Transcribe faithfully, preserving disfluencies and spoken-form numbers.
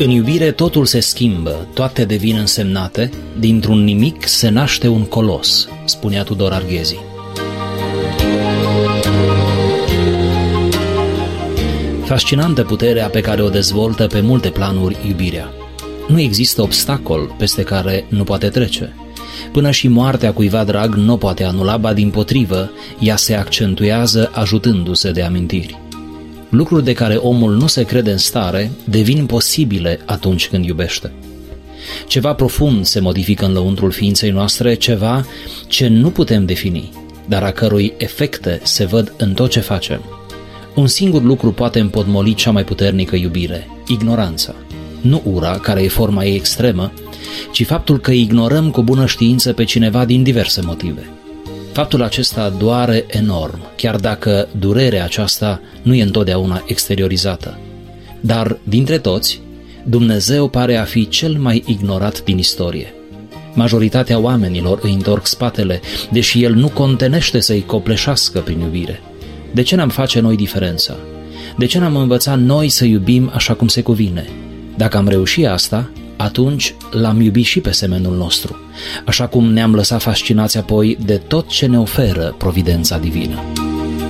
În iubire totul se schimbă, toate devin însemnate, dintr-un nimic se naște un colos, spunea Tudor Arghezi. Fascinantă puterea pe care o dezvoltă pe multe planuri iubirea. Nu există obstacol peste care nu poate trece. Până și moartea cuiva drag nu poate anula, ba dimpotrivă, ea se accentuează ajutându-se de amintiri. Lucruri de care omul nu se crede în stare devin posibile atunci când iubește. Ceva profund se modifică în lăuntrul ființei noastre, ceva ce nu putem defini, dar a cărui efecte se văd în tot ce facem. Un singur lucru poate împotmoli cea mai puternică iubire, ignoranța. Nu ura, care e forma ei extremă, ci faptul că ignorăm cu bună știință pe cineva din diverse motive. Faptul acesta doare enorm, chiar dacă durerea aceasta nu e întotdeauna exteriorizată. Dar, dintre toți, Dumnezeu pare a fi cel mai ignorat din istorie. Majoritatea oamenilor îi întorc spatele, deși El nu contenește să-i copleșească prin iubire. De ce n-am face noi diferența? De ce n-am învățat noi să iubim așa cum se cuvine? Dacă am reușit asta, atunci l-am iubit și pe semenul nostru, așa cum ne-am lăsat fascinați apoi de tot ce ne oferă providența divină.